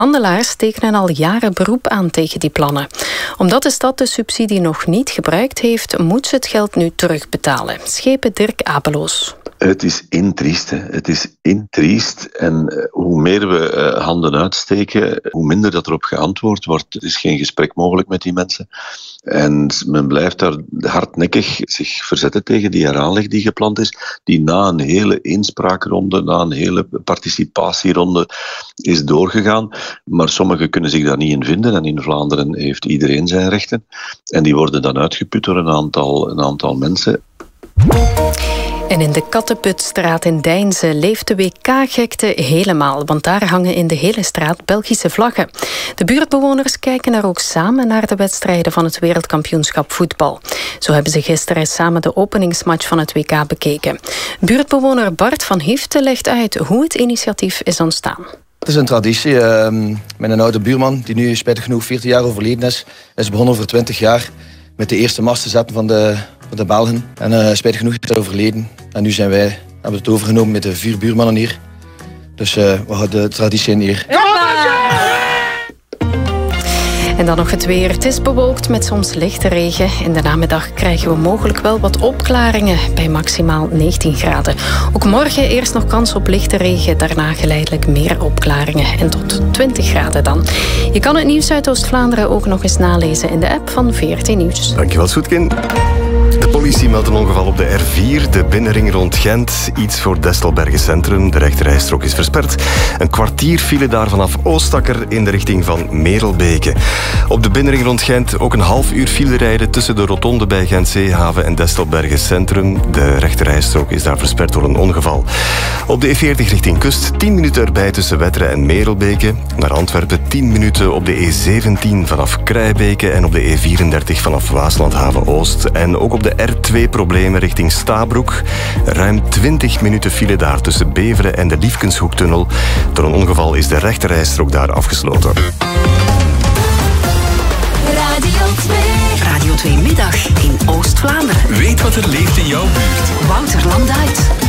Handelaars tekenen al jaren beroep aan tegen die plannen. Omdat de stad de subsidie nog niet gebruikt heeft, moet ze het geld nu terugbetalen. Schepen Dirk Abeloos. Het is intriest. Het is intriest. En hoe meer we handen uitsteken, hoe minder dat erop geantwoord wordt. Er is geen gesprek mogelijk met die mensen. En men blijft daar hardnekkig zich verzetten tegen die heraanleg die gepland is, die na een hele inspraakronde, na een hele participatieronde is doorgegaan. Maar sommigen kunnen zich daar niet in vinden. En in Vlaanderen heeft iedereen zijn rechten. En die worden dan uitgeput door een aantal mensen. En in de Kattenputstraat in Deinze leeft de WK-gekte helemaal, want daar hangen in de hele straat Belgische vlaggen. De buurtbewoners kijken er ook samen naar de wedstrijden van het wereldkampioenschap voetbal. Zo hebben ze gisteren samen de openingsmatch van het WK bekeken. Buurtbewoner Bart van Hifte legt uit hoe het initiatief is ontstaan. Het is een traditie. Met een oude buurman, die nu spijtig genoeg 40 jaar overleden is begonnen voor 20 jaar met de eerste mast te zetten van de Belgen. En spijtig genoeg is hij overleden. En nu hebben we het overgenomen met de 4 buurmannen hier. Dus we houden de traditie in eer. En dan nog het weer. Het is bewolkt met soms lichte regen. In de namiddag krijgen we mogelijk wel wat opklaringen bij maximaal 19 graden. Ook morgen eerst nog kans op lichte regen. Daarna geleidelijk meer opklaringen. En tot 20 graden dan. Je kan het nieuws uit Oost-Vlaanderen ook nog eens nalezen in de app van VRT Nieuws. Dankjewel, Soetkin. De politie meldt een ongeval op de R4, de binnenring rond Gent. Iets voor Destelbergen Centrum. De rechterrijstrook is versperd. Een kwartier file daar vanaf Oostakker in de richting van Merelbeke. Op de binnenring rond Gent ook een half uur file rijden tussen de rotonde bij Gent Zeehaven en Destelbergen Centrum. De rechterrijstrook is daar versperd door een ongeval. Op de E40 richting kust 10 minuten erbij tussen Wetteren en Merelbeke. Naar Antwerpen 10 minuten op de E17 vanaf Krijbeke en op de E34 vanaf Waaslandhaven-Oost. En ook op de R2 problemen richting Stabroek. Ruim 20 minuten file daar tussen Beveren en de Liefkenshoektunnel. Door een ongeval is de rechterrijstrook daar afgesloten. Radio 2 Middag in Oost-Vlaanderen. Weet wat er leeft in jouw buurt. Wouter Landuit.